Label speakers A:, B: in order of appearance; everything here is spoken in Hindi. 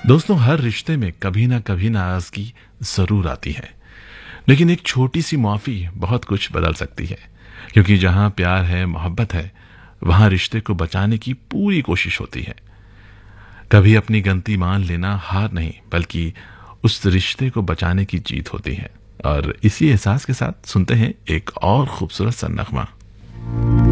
A: दोस्तों, हर रिश्ते में कभी ना कभी नाराजगी जरूर आती है, लेकिन एक छोटी सी माफी बहुत कुछ बदल सकती है। क्योंकि जहां प्यार है, मोहब्बत है, वहां रिश्ते को बचाने की पूरी कोशिश होती है। कभी अपनी गलती मान लेना हार नहीं, बल्कि उस रिश्ते को बचाने की जीत होती है। और इसी एहसास के साथ सुनते हैं एक और खूबसूरत सा नगमा।